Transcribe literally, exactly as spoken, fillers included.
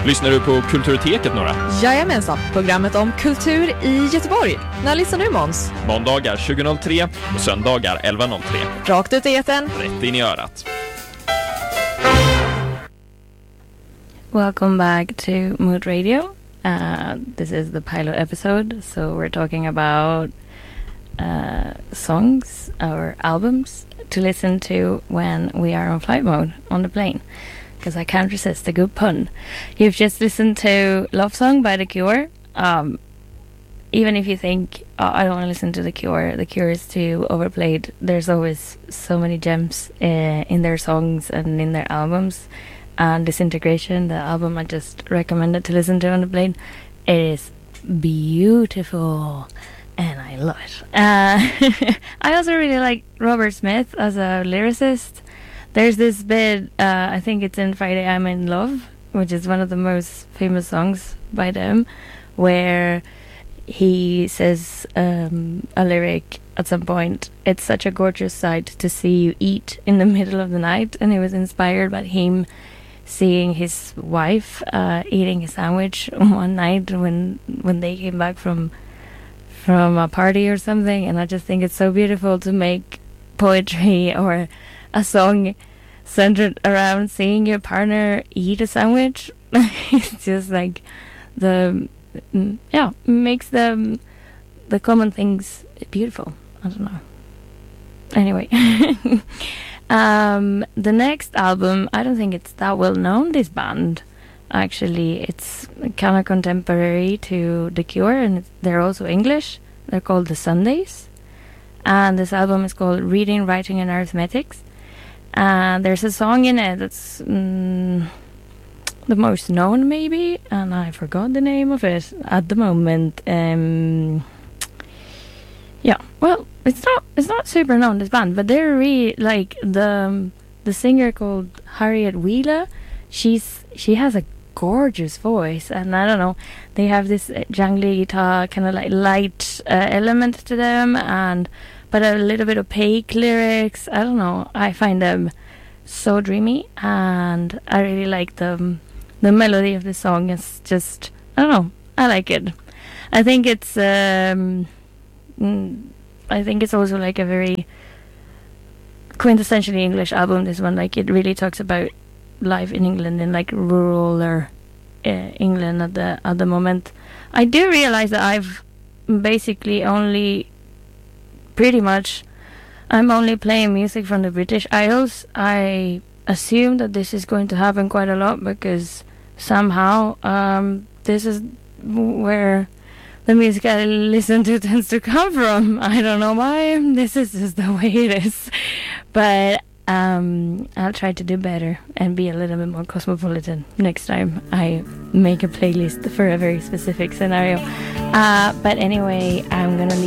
Lyssnar du på Kulturteket några? Jajamensan, programmet om kultur i Göteborg. När lyssnar du, Måns? Måndagar tjugo noll tre och söndagar elva noll tre. Rakt ut i etern. Rätt in i örat. Welcome back to Mood Radio. Uh, this is the pilot episode, so we're talking about uh, songs or albums to listen to when we are on flight mode on the plane. Because I can't resist a good pun. You've just listened to Love Song by The Cure. Um, even if you think, oh, I don't want to listen to The Cure, The Cure is too overplayed. There's always so many gems uh, in their songs and in their albums. And Disintegration, the album I just recommended to listen to on the plane, it is beautiful. And I love it. Uh, I also really like Robert Smith as a lyricist. There's this bit, uh, I think it's in Friday I'm in Love, which is one of the most famous songs by them, where he says um, a lyric at some point, it's such a gorgeous sight to see you eat in the middle of the night, and it was inspired by him seeing his wife uh, eating a sandwich one night when when they came back from from a party or something, and I just think it's so beautiful to make poetry or a song centered around seeing your partner eat a sandwich. It's just like the yeah makes the the common things beautiful. I don't know. Anyway, um, the next album, I don't think it's that well known. This band, actually, it's kind of contemporary to The Cure, and it's, they're also English. They're called The Sundays, and this album is called Reading, Writing, and Arithmetics. And there's a song in it that's mm, the most known, maybe, and I forgot the name of it at the moment. Um, yeah, well, it's not it's not super known, this band, but they're really like the um, the singer called Harriet Wheeler. She's she has a gorgeous voice, and I don't know, they have this uh, jangly guitar kind of like light uh, element to them, and but a little bit opaque lyrics. I don't know. I find them so dreamy, and I really like the the melody of the song. It's just, I don't know. I like it. I think it's um, I think it's also like a very quintessentially English album. This one, like, it really talks about life in England, in like rural or uh, England at the at the moment. I do realize that I've basically only pretty much I'm only playing music from the British Isles. I assume that this is going to happen quite a lot because somehow um, this is where the music I listen to tends to come from. I don't know why. This is just the way it is. But um, I'll try to do better and be a little bit more cosmopolitan next time I make a playlist for a very specific scenario. Uh, but anyway, I'm gonna leave